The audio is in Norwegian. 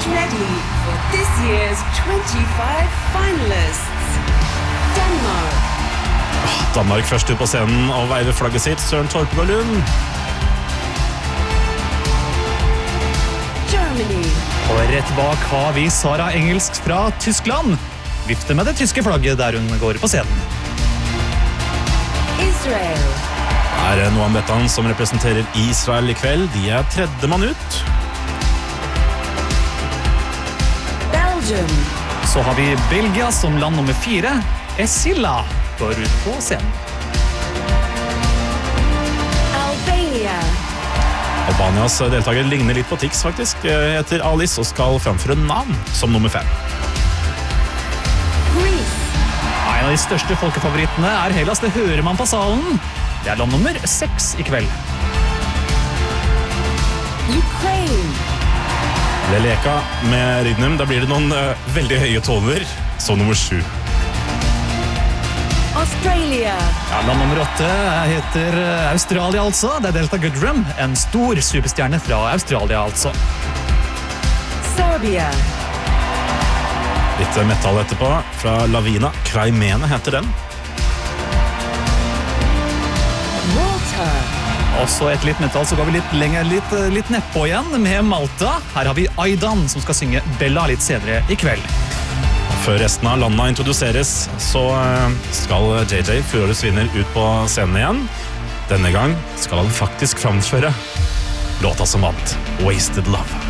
ready for this year's 25 finalists. Denmark. Danmark først ut på scenen og veiver flagget sitt, Søren Torpegård Lund. Germany. Og rett bak har vi Sara Engelsk fra Tyskland. Vifte med det tyske flagget der hun går på scenen. Israel. Her er Noam Bettan som representerer Israel i kveld. De er tredje mann ut. Belgium. Så har vi Belgia som land nummer 4. Esilla går ut på scenen. Albania. Albanias deltaker ligner litt på Tix faktisk. Heter Alice og skal framføre navn som nummer 5. Greece. En av de største folkefavorittene er Hellas, det hører man på salen. Det er land nummer 6 i kveld. Ukraine. Leleka med Rhythm. Da blir det noen veldig høye toner som nummer 7. Australia. Ja, land nummer 8 heter Australia altså. Det er Delta Goodrum, en stor superstjerne fra Australia altså. Serbia. Litt metall etterpå fra Lavina. Kraimene heter den. Malta. Også et litt metall, så går vi litt lenger, litt nedpå igjen med Malta. Her har vi Aidan som skal synge Bella litt senere i kveld. Før resten av landene introduseres, så skal JJ Fjorårets vinner ut på scenen igjen. Denne gang skal han faktisk framføre låta som vant, Wasted Love.